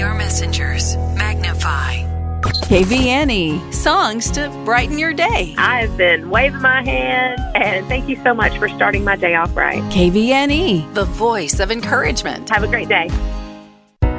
your messengers. Magnify. KVNE, songs to brighten your day. I've been waving my hand, and thank you so much for starting my day off right. KVNE, the voice of encouragement. Have a great day.